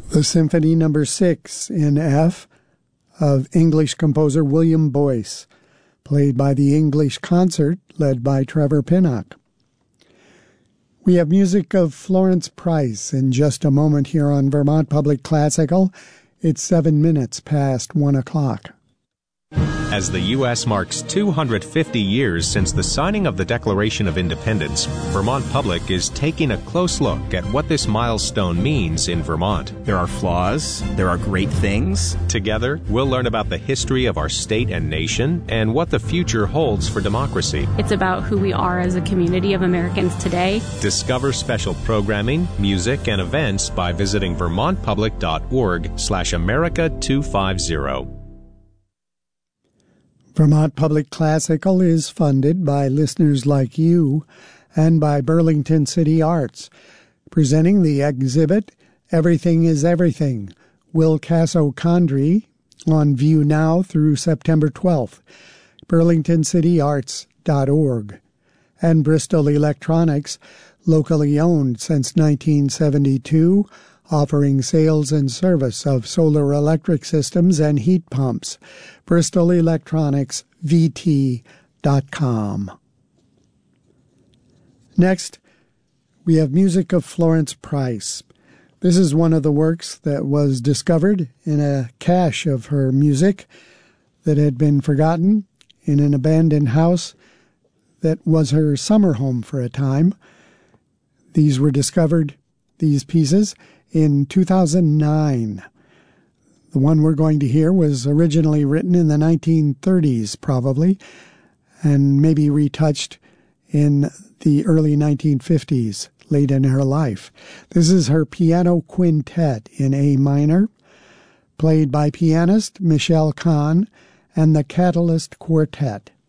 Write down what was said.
The Symphony No. 6 in F of English composer William Boyce, played by the English Concert led by Trevor Pinnock. We have music of Florence Price in just a moment here on Vermont Public Classical. It's 7 minutes past 1 o'clock. As the U.S. marks 250 years since the signing of the Declaration of Independence, Vermont Public is taking a close look at what this milestone means in Vermont. There are flaws, there are great things. Together, we'll learn about the history of our state and nation and what the future holds for democracy. It's about who we are as a community of Americans today. Discover special programming, music, and events by visiting vermontpublic.org/America250. Vermont Public Classical is funded by listeners like you and by Burlington City Arts, presenting the exhibit Everything is Everything, Will Casso-Condrey, on view now through September 12th, burlingtoncityarts.org, and Bristol Electronics, locally owned since 1972, offering sales and service of solar electric systems and heat pumps. BristolElectronicsVT.com. Next, we have music of Florence Price. This is one of the works that was discovered in a cache of her music that had been forgotten in an abandoned house that was her summer home for a time. These were discovered, these pieces, in 2009. The one we're going to hear was originally written in the 1930s, probably, and maybe retouched in the early 1950s, late in her life. This is her piano quintet in A minor, played by pianist Michelle Kahn and the Catalyst Quartet.